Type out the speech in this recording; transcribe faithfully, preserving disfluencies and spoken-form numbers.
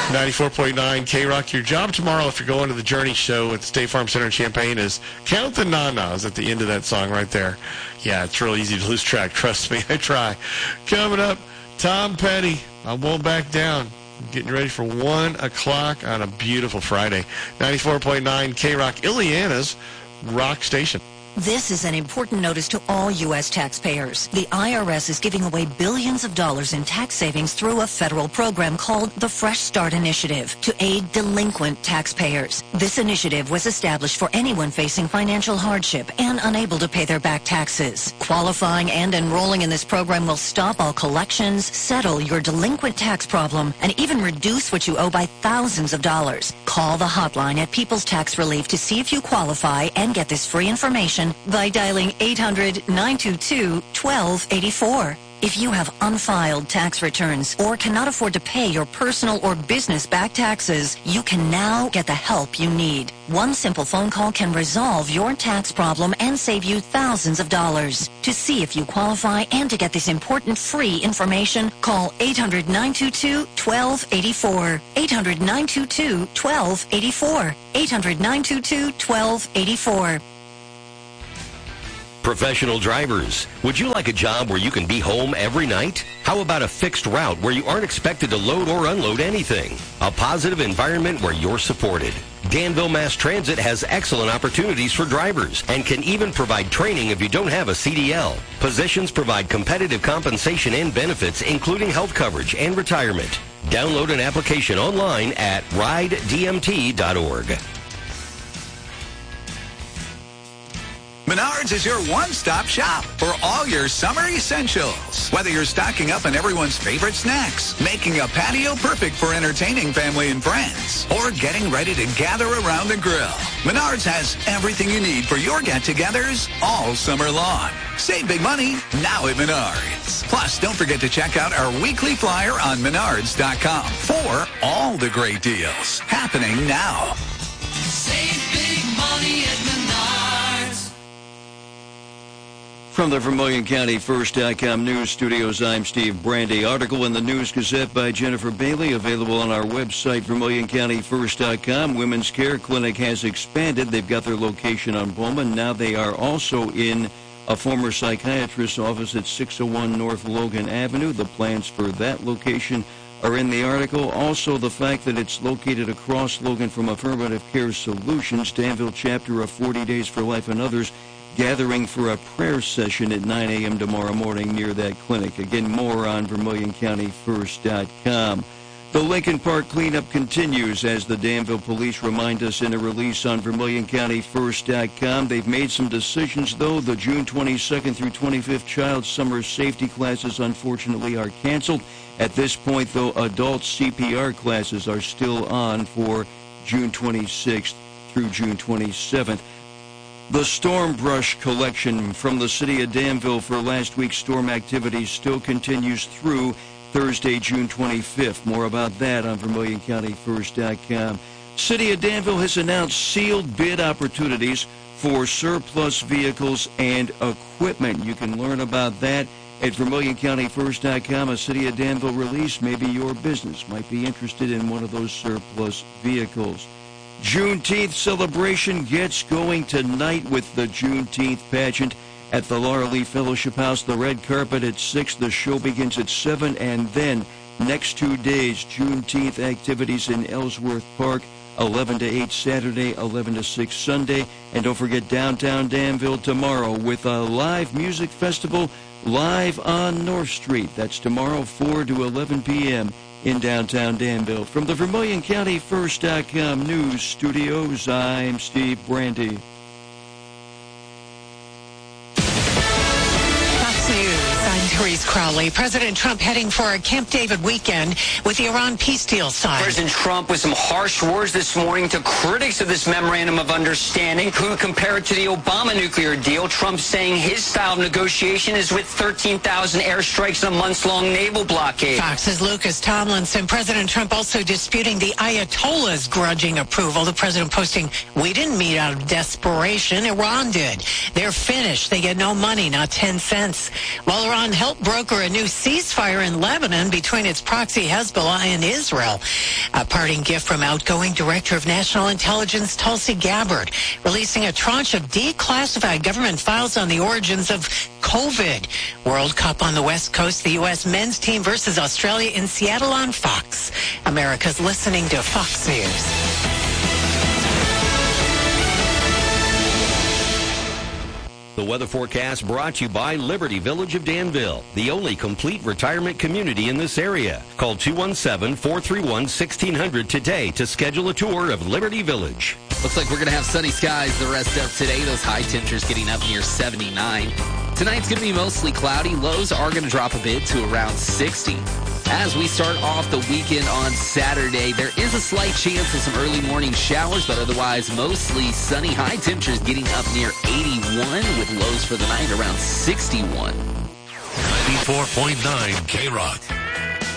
ninety-four point nine K-Rock. Your job tomorrow, if you're going to the Journey show at the State Farm Center in Champaign, is count the na-nas at the end of that song right there. Yeah, it's real easy to lose track. Trust me, I try. Coming up, Tom Petty. I won't back down. Getting ready for one o'clock on a beautiful Friday. ninety-four point nine K-Rock, Ileana's rock station. This is an important notice to all U S taxpayers. The I R S is giving away billions of dollars in tax savings through a federal program called the Fresh Start Initiative to aid delinquent taxpayers. This initiative was established for anyone facing financial hardship and unable to pay their back taxes. Qualifying and enrolling in this program will stop all collections, settle your delinquent tax problem, and even reduce what you owe by thousands of dollars. Call the hotline at People's Tax Relief to see if you qualify and get this free information by dialing eight hundred, nine two two, one two eight four. If you have unfiled tax returns or cannot afford to pay your personal or business back taxes, you can now get the help you need. One simple phone call can resolve your tax problem and save you thousands of dollars. To see if you qualify and to get this important free information, call eight hundred, nine two two, one two eight four. eight hundred, nine two two, one two eight four. eight hundred, nine two two, one two eight four. Professional drivers, would you like a job where you can be home every night? How about a fixed route where you aren't expected to load or unload anything? A positive environment where you're supported. Danville Mass Transit has excellent opportunities for drivers and can even provide training if you don't have a C D L. Positions provide competitive compensation and benefits, including health coverage and retirement. Download an application online at ride d m t dot org. Menards is your one-stop shop for all your summer essentials. Whether you're stocking up on everyone's favorite snacks, making a patio perfect for entertaining family and friends, or getting ready to gather around the grill, Menards has everything you need for your get-togethers all summer long. Save big money now at Menards. Plus, don't forget to check out our weekly flyer on menards dot com for all the great deals happening now. Save big money at Menards. From the Vermilion County First dot com News Studios, I'm Steve Brandy. Article in the News Gazette by Jennifer Bailey, available on our website, Vermilion County First dot com. Women's Care Clinic has expanded. They've got their location on Bowman. Now they are also in a former psychiatrist's office at six oh one North Logan Avenue. The plans for that location are in the article. Also, the fact that it's located across Logan from Affirmative Care Solutions, Danville chapter of forty Days for Life and Others, gathering for a prayer session at nine a.m. tomorrow morning near that clinic. Again, more on Vermilion County First dot com. The Lincoln Park cleanup continues as the Danville police remind us in a release on Vermilion County First dot com. They've made some decisions, though. The June twenty-second through twenty-fifth child summer safety classes, unfortunately, are canceled. At this point, though, adult C P R classes are still on for June twenty-sixth through June twenty-seventh. The Storm Brush collection from the city of Danville for last week's storm activities still continues through Thursday, June twenty-fifth. More about that on Vermilion County First dot com. City of Danville has announced sealed bid opportunities for surplus vehicles and equipment. You can learn about that at Vermilion County First dot com. A City of Danville release. Maybe your business might be interested in one of those surplus vehicles. Juneteenth celebration gets going tonight with the Juneteenth pageant at the Laura Lee Fellowship House. The red carpet at six. The show begins at seven. And then next two days, Juneteenth activities in Ellsworth Park, eleven to eight Saturday, eleven to six Sunday. And don't forget downtown Danville tomorrow with a live music festival live on North Street. That's tomorrow, four to eleven p.m. in downtown Danville. From the Vermilion County First dot com News Studios, I'm Steve Brandy. Fox News, I'm Therese Crowley. President Trump heading for a Camp David weekend with the Iran peace deal signed. President Trump with some harsh words this morning to critics of this memorandum of understanding who compare it to the Obama nuclear deal. Trump saying his style of negotiation is with thirteen thousand airstrikes and a months-long naval blockade. Fox's Lucas Tomlinson. President Trump also disputing the Ayatollah's grudging approval. The president posting, "We didn't meet out of desperation. Iran did. They're finished. They get no money, not ten cents. While Iran helped broker broker a new ceasefire in Lebanon between its proxy Hezbollah and Israel. A parting gift from outgoing Director of National Intelligence Tulsi Gabbard, releasing a tranche of declassified government files on the origins of COVID. World Cup on the West Coast, the U S men's team versus Australia in Seattle on Fox. America's listening to Fox News. The weather forecast brought to you by Liberty Village of Danville, the only complete retirement community in this area. Call two one seven, four three one, one six zero zero today to schedule a tour of Liberty Village. Looks like we're going to have sunny skies the rest of today. Those high temperatures getting up near seventy-nine. Tonight's going to be mostly cloudy. Lows are going to drop a bit to around sixty. As we start off the weekend on Saturday, there is a slight chance of some early morning showers, but otherwise mostly sunny. High temperatures getting up near eighty-one with lows for the night around sixty-one. ninety-four point nine K-Rock.